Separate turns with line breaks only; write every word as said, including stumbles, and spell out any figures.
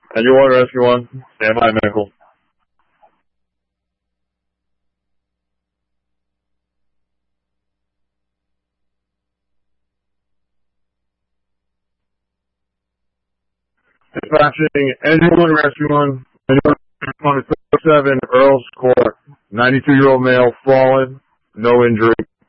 And you want rescue one? Stand by, medical. Dispatching engine one, rescue one. Engine one, seven, Earl's Court. ninety-two-year-old male, fallen, no injury.